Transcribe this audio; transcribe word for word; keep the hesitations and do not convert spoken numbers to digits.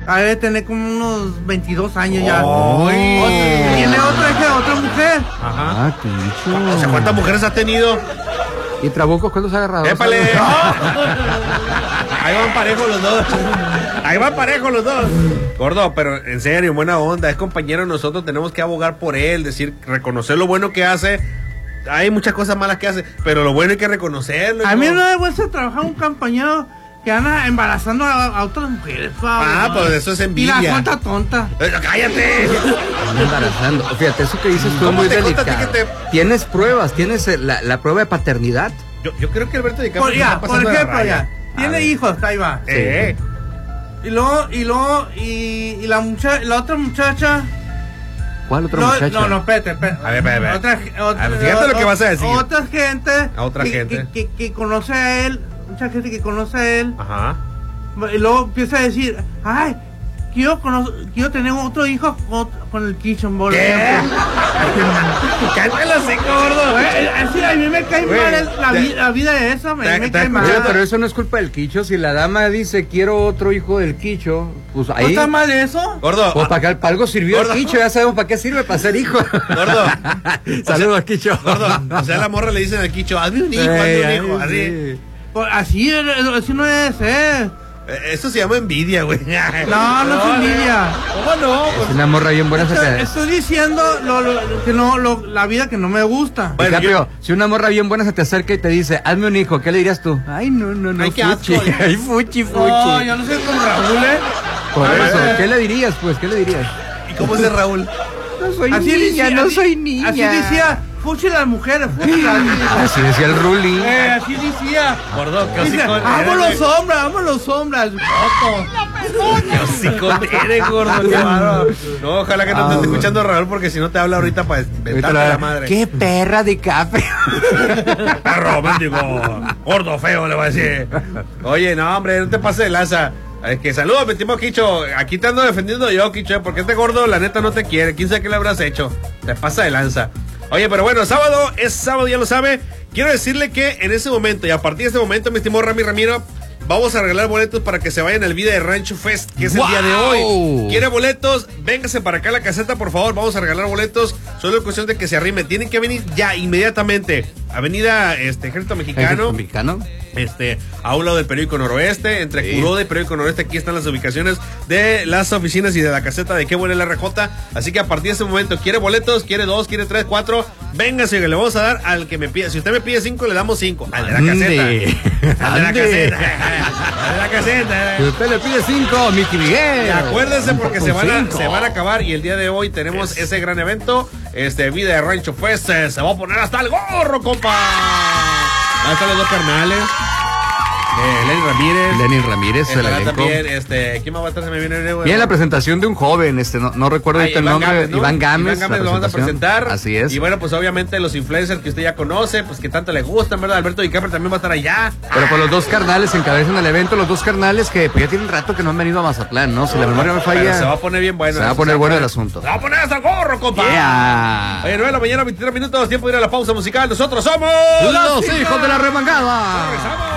A debe tener como unos veintidós años ya. Oh. Tiene otra hija, otra mujer. Ajá. Ah, o sea, ¿cuántas mujeres has tenido? ¿Y Trabuco cuántos ha agarrado? ¡Épale! Ahí van parejos los dos. Ahí van parejos los dos. Gordo, pero en serio, buena onda. Es compañero de nosotros, tenemos que abogar por él, decir, reconocer lo bueno que hace. Hay muchas cosas malas que hace, pero lo bueno hay que reconocerlo. A mí no me gusta trabajar un compañero que anda embarazando a, a otras mujeres. Ah, pues eso es envidia. Y la tonta tonta. Eh, ¡Cállate! Embarazando. Fíjate, eso que dices tú es muy delicado. Te... ¿Tienes pruebas? ¿Tienes la, la prueba de paternidad? Yo, yo creo que Alberto DiCaprio por, ya, por ejemplo, ya. Tiene hijos, ahí va. Eh. Y luego, y luego, y, y la muchacha, la otra muchacha. ¿Cuál otra no, muchacha? No, no, espérate, espérate. A ver, a ver, otra, otra, a ver, fíjate lo que vas a decir. Otra gente. A otra que, gente. Que, que, que conoce a él, mucha gente que conoce a él. Ajá. Y luego empieza a decir, ay, quiero, cono- quiero tener otro hijo con, con el Kitchen Ball. ¿Qué? Cállate así, gordo. Así a mí me cae Wey, mal el- la, te, vi- la vida de esa, me, te, me te, cae mal. Mira, pero eso no es culpa del Quicho. Si la dama dice quiero otro hijo del Quicho, pues ahí. ¿No está mal eso? Gordo. Pues para, para algo sirvió Gordo. el Quicho, ya sabemos para qué sirve, para ser hijo. Gordo. Saludos, Quicho. Gordo. O sea, a la morra le dicen al Quicho, hazme un hijo, Ey, hazme un hijo. ay, Así. sí. Pues así, así no debe ser. Eso se llama envidia, güey. No, no es envidia. ¿Cómo no? Es una morra bien buena. Estoy, se te... estoy diciendo lo, lo, que no, lo, la vida que no me gusta. Bueno, DiCaprio, yo- si una morra bien buena se te acerca y te dice, hazme un hijo, ¿qué le dirías tú? Ay, no, no, no, Ay, qué fuchi. asco. Ay, fuchi, fuchi. No, yo no soy con Raúl, ¿eh? Por Ay, eso, ay. ¿qué le dirías, pues? ¿Qué le dirías? ¿Y cómo es de Raúl? No soy Así niña, decía, no así- soy niña. Así decía, fuchi las mujeres, fuchi las mujeres. Así decía el Ruli. Eh, así decía. Gordo, ¿qué Dice, hocico amo eres, los güey? hombres, amo los hombres. ¿Qué hocico eres, gordo? Qué bárbaro. No, ojalá que no te esté escuchando Raúl, porque si no te habla ahorita para inventarte la madre. Qué perra DiCaprio. Perro, mendigo. Gordo feo, le voy a decir. Oye, no, hombre, no te pases de lanza. Es que saludos, mi estimado Quicho. Aquí te ando defendiendo yo, Quicho, porque este gordo, la neta, no te quiere. ¿Quién sabe qué le habrás hecho? Te pasa de lanza. Oye, pero bueno, sábado es sábado, ya lo sabe. Quiero decirle que en ese momento, y a partir de este momento, mi estimado Rami Ramiro, vamos a regalar boletos para que se vayan al Vida de Rancho Fest, que es el ¡Wow! día de hoy. ¿Quiere boletos? Véngase para acá a la caseta, por favor. Vamos a regalar boletos. Solo es cuestión de que se arrime. Tienen que venir ya, inmediatamente. Avenida este, Ejército Mexicano. ¿Mexicano? Este, a un lado del periódico Noroeste, entre Sí. Curoda y periódico Noroeste, aquí están las ubicaciones de las oficinas y de la caseta de Qué Buena el R J. Así que a partir de ese momento, ¿quiere boletos? ¿Quiere dos? ¿Quiere tres? ¿Cuatro? Véngase, que le vamos a dar al que me pida. Si usted me pide cinco, le damos cinco. Al de la caseta. Ande. Al de la Ande. caseta. Al de la caseta. Si usted le pide cinco, Mickey Miguel. Y acuérdense porque se van, a, Cinco. se van a acabar y el día de hoy tenemos yes. ese gran evento, este Vida de Rancho Fest, eh, se va a poner hasta el gorro, compa. Ahí están los dos carnales. Eh, Lenny Ramírez. Lenny Ramírez, el Estará elenco. también, este, ¿quién más va a estar? Se me viene el Viene la presentación de un joven, este, no, no recuerdo Ah, ahorita el Iván nombre, Gámez, ¿no? Iván Gámez. Iván Gámez la lo van a presentación. presentar. Así es. Y bueno, pues obviamente los influencers que usted ya conoce, pues que tanto le gustan, ¿verdad? Alberto DiCaprio también va a estar allá. Pero pues los dos carnales encabezan el evento, los dos carnales que pues ya tienen rato que no han venido a Mazatlán, ¿no? Si la memoria me falla. Pero se va a poner bien bueno. Se va a poner bueno el asunto. Se va a poner hasta el gorro, compa. Yeah. Oye, nueve de la mañana, veintitrés minutos, tiempo de ir a la pausa musical. Nosotros somos Los hijos de la remangada. Regresamos.